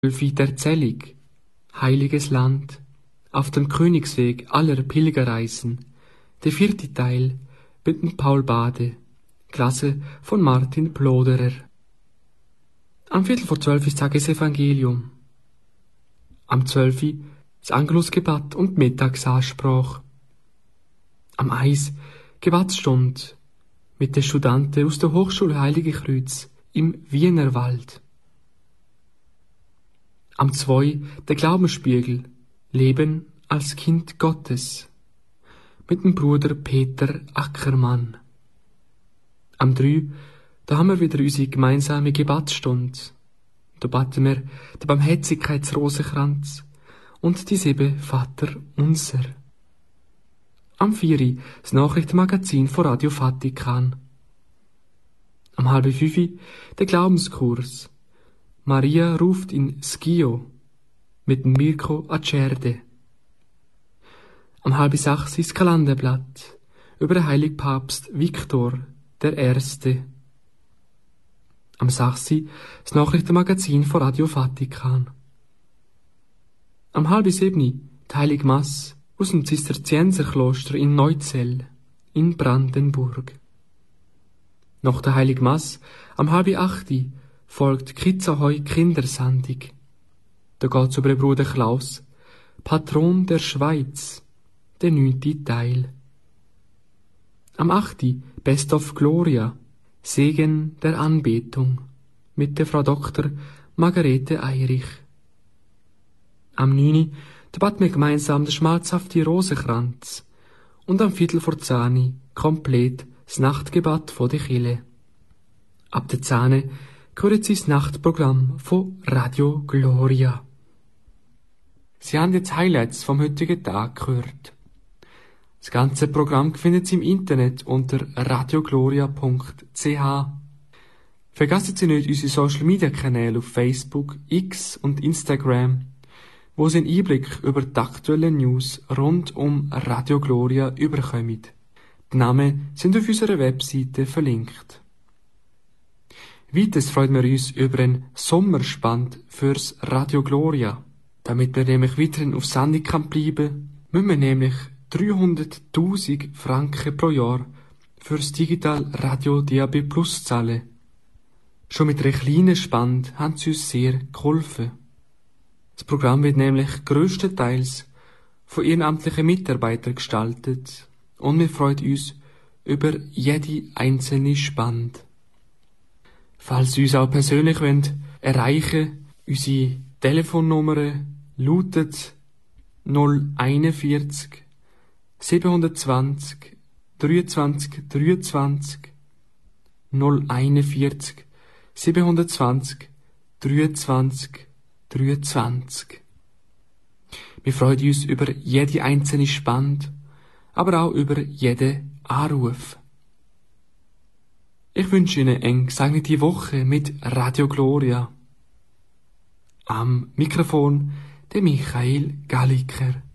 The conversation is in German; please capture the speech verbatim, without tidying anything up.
Zwölfi der Erzählung, Heiliges Land, auf dem Königsweg aller Pilgerreisen, der vierte Teil mit dem Paul Bade, Klasse von Martin Ploderer. Am Viertel vor zwölf ist Tagesevangelium. Am Zwölfi das Angelusgebet und Mittagsansprache. Am Eis Gebetsstunde mit den Studenten aus der Hochschule Heilige Kreuz im Wienerwald. Am Zwei der Glaubensspiegel, Leben als Kind Gottes, mit dem Bruder Peter Ackermann. Am Drei, da haben wir wieder unsere gemeinsame Gebetsstunde. Da beten wir den Barmherzigkeitsrosenkranz und die sieben Vater unser. Am Vieri das Nachrichtenmagazin von Radio Vatikan. Am halbe Fünfi der Glaubenskurs. Maria ruft in Schio mit dem Mirko Acerde. Am halbe sechs das Kalenderblatt über den heiligen Papst Viktor der Erste. Am sechs das Nachrichtenmagazin von Radio Vatikan. Am halbe sieben die Heilige Mass aus dem Zisterzienserkloster in Neuzell in Brandenburg. Nach der Heiligen Mass am halbe acht folgt Kitzahoi Kindersendung. Da geht's über den Bruder Klaus, Patron der Schweiz, der neunte Teil. Am acht Best of Gloria, Segen der Anbetung, mit der Frau Doktor Margarete Eirich. Am neun beten wir gemeinsam den schmalzhaften Rosenkranz und am Viertel vor zehn komplett das Nachtgebet von der Kirche. Ab der zehn hören Sie das Nachtprogramm von Radio Gloria. Sie haben jetzt Highlights vom heutigen Tag gehört. Das ganze Programm findet Sie im Internet unter radiogloria punkt c h. Vergessen Sie nicht unsere Social Media Kanäle auf Facebook, X und Instagram, wo Sie einen Einblick über die aktuellen News rund um Radio Gloria überkommen. Die Namen sind auf unserer Webseite verlinkt. Weiters freuen wir uns über einen Sommerspand fürs Radio Gloria. Damit wir nämlich weiterhin auf Sendung kann bleiben, müssen wir nämlich dreihunderttausend Franken pro Jahr fürs Digital Radio D A B Plus zahlen. Schon mit einer kleinen Spende haben sie uns sehr geholfen. Das Programm wird nämlich grösstenteils von ehrenamtlichen Mitarbeitern gestaltet und wir freuen uns über jede einzelne Spende. Falls Sie uns auch persönlich wollen, erreichen, unsere Telefonnummer lautet null einundvierzig siebenhundertzwanzig dreiundzwanzig dreiundzwanzig null einundvierzig siebenhundertzwanzig dreiundzwanzig dreiundzwanzig. Wir freuen uns über jede einzelne Spende, aber auch über jeden Anruf. Ich wünsche Ihnen eine gesegnete Woche mit Radio Gloria. Am Mikrofon der Michael Galliker.